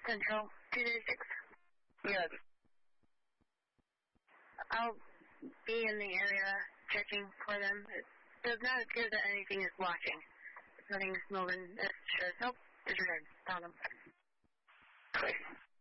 Central 236. Yes. I'll be in the area checking for them. It does not appear that anything is watching. Nothing's moving. Nope, disregard. Found them. Great.